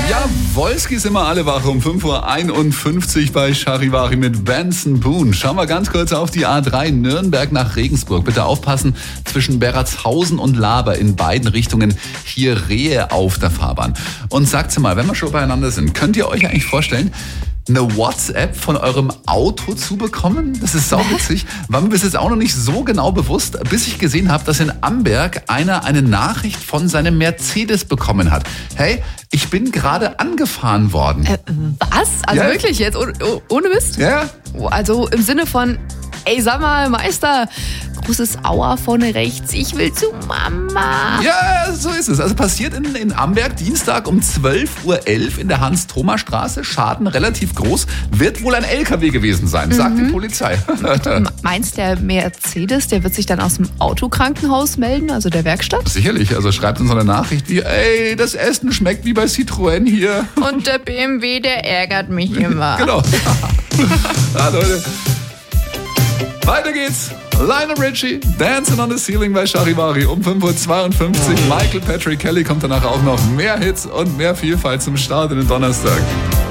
Ja, Wolski sind wir alle wach um 5.51 Uhr bei Charivari mit Benson Boone. Schauen wir ganz kurz auf die A3 Nürnberg nach Regensburg. Bitte aufpassen, zwischen Beratshausen und Laber in beiden Richtungen hier Rehe auf der Fahrbahn. Und sagt mal, wenn wir schon beieinander sind, könnt ihr euch eigentlich vorstellen, eine WhatsApp von eurem Auto zu bekommen? Das ist sauwitzig. War mir bis jetzt auch noch nicht so genau bewusst, bis ich gesehen habe, dass in Amberg einer eine Nachricht von seinem Mercedes bekommen hat. Hey, ich bin gerade angefahren worden. Was? Also Ja. wirklich jetzt? Ohne Mist? Ja? Also im Sinne von, ey, sag mal, Meister, großes Aua vorne rechts, ich will zu Mama. Ja, so ist es. Also passiert in Amberg Dienstag um 12.11 Uhr in der Hans-Thoma-Straße. Schaden relativ groß. Wird wohl ein LKW gewesen sein, sagt die Polizei. Meinst der Mercedes, der wird sich dann aus dem Autokrankenhaus melden, also der Werkstatt? Sicherlich. Also schreibt uns eine Nachricht wie, ey, das Essen schmeckt wie bei Citroën hier. Und der BMW, der ärgert mich immer. Genau. Ja, Leute. Weiter geht's. Lionel Richie, Dancing on the Ceiling bei Charivari um 5.52 Uhr. Michael Patrick Kelly kommt danach auch noch. Mehr Hits und mehr Vielfalt zum Start in den Donnerstag.